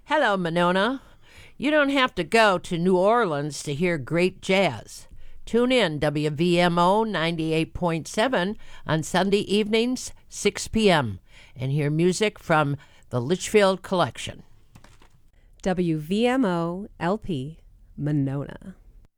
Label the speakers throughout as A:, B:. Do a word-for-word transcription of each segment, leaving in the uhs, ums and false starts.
A: Hello, Monona. You don't have to go to New Orleans to hear great jazz. Tune in W V M O ninety-eight point seven on Sunday evenings, six p.m., and hear music from the Litchfield Collection.
B: W V M O L P, Monona.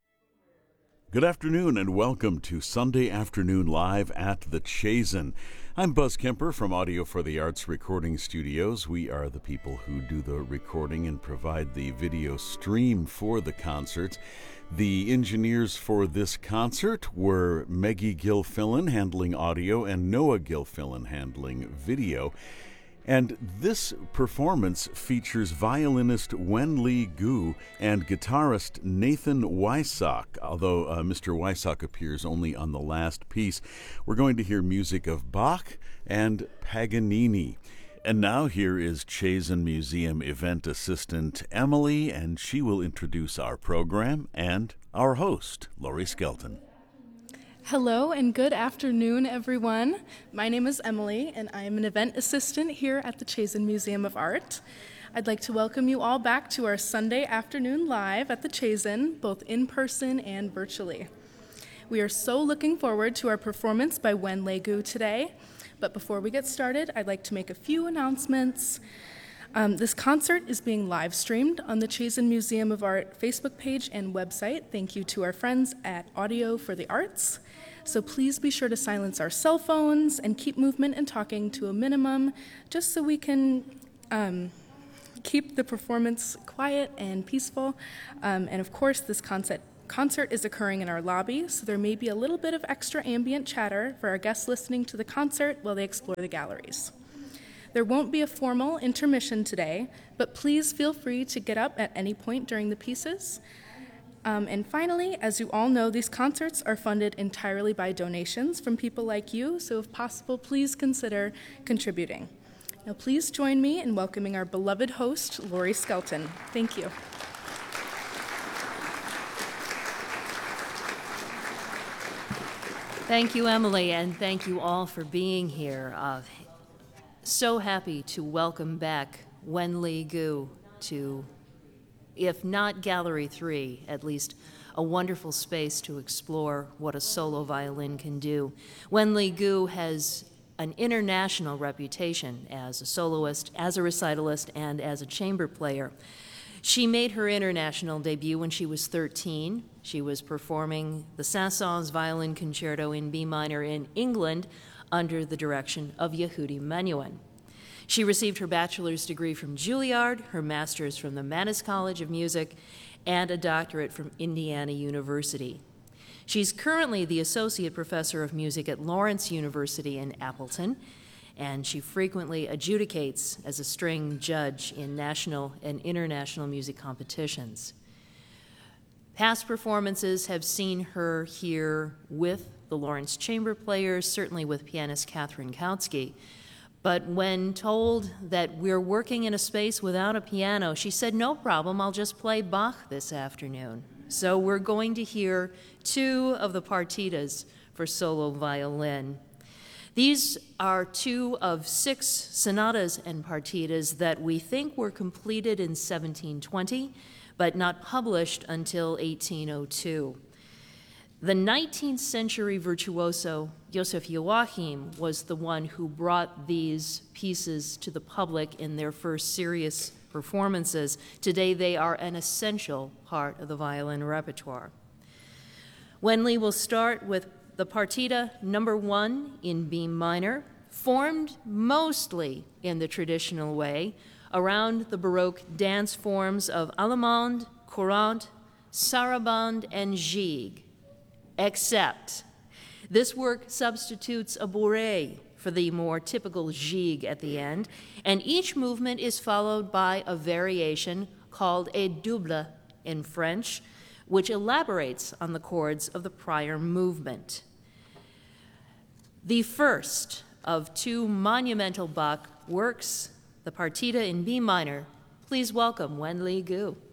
C: Good afternoon and welcome to Sunday Afternoon Live at the Chazen. I'm Buzz Kemper from Audio for the Arts Recording Studios. We are the people who do the recording and provide the video stream for the concerts. The engineers for this concert were Meggie Gilfillan handling audio and Noah Gilfillan handling video. And this performance features violinist Wen-Lee Gu and guitarist Nathan Wysock, although uh, Mister Wysock appears only on the last piece. We're going to hear music of Bach and Paganini. And now here is Chazen Museum event assistant Emily, and she will introduce our program and our host, Laurie Skelton.
D: Hello and good afternoon, everyone. My name is Emily, and I am an event assistant here at the Chazen Museum of Art. I'd like to welcome you all back to our Sunday afternoon live at the Chazen, both in person and virtually. We are so looking forward to our performance by Wen-Lee Gu today, but before we get started, I'd like to make a few announcements. Um, this concert is being live streamed on the Chazen Museum of Art Facebook page and website. Thank you to our friends at Audio for the Arts. So please be sure to silence our cell phones and keep movement and talking to a minimum, just so we can um, keep the performance quiet and peaceful. Um, and of course, this concert concert is occurring in our lobby, so there may be a little bit of extra ambient chatter for our guests listening to the concert while they explore the galleries. There won't be a formal intermission today, but please feel free to get up at any point during the pieces. Um, and finally, as you all know, these concerts are funded entirely by donations from people like you, so if possible, please consider contributing. Now, please join me in welcoming our beloved host, Laurie Skelton. Thank you.
E: Thank you, Emily, and thank you all for being here. Uh, So happy to welcome back Wen-Lee Gu to, if not Gallery three, at least a wonderful space to explore what a solo violin can do. Wen-Lee Gu has an international reputation as a soloist, as a recitalist, and as a chamber player. She made her international debut when she was thirteen. She was performing the Saint-Saëns Violin Concerto in B minor in England under the direction of Yehudi Menuhin. She received her bachelor's degree from Juilliard, her master's from the Mannes College of Music, and a doctorate from Indiana University. She's currently the associate professor of music at Lawrence University in Appleton, and she frequently adjudicates as a string judge in national and international music competitions. Past performances have seen her here with the Lawrence Chamber Players, certainly with pianist Catherine Kautsky. But when told that we're working in a space without a piano, she said, no problem, I'll just play Bach this afternoon. So we're going to hear two of the partitas for solo violin. These are two of six sonatas and partitas that we think were completed in seventeen twenty, but not published until eighteen oh two. The nineteenth century virtuoso Joseph Joachim was the one who brought these pieces to the public in their first serious performances. Today they are an essential part of the violin repertoire. Wen-Lee will start with the partita number one in B minor, formed mostly in the traditional way around the Baroque dance forms of Allemande, Courante, Sarabande, and Gigue. Except this work substitutes a bourrée for the more typical gigue at the end, and each movement is followed by a variation called a double in French, which elaborates on the chords of the prior movement. The first of two monumental Bach works, the partita in B minor. Please welcome Wen-Lee Gu.